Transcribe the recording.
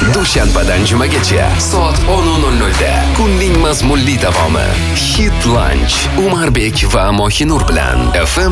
Dushanbadan jumagacha soat 10:00 da kunning mazmunli davomi Hit Lunch Umarbek va Mohinur bilan FM